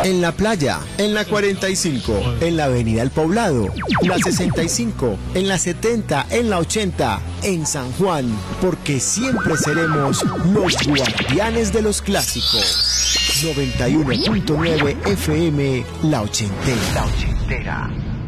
En la playa, en la 45, en la avenida El Poblado, la 65, en la 70, en la 80, en San Juan, porque siempre seremos los guardianes de los clásicos. 91.9 FM, La Ochentera.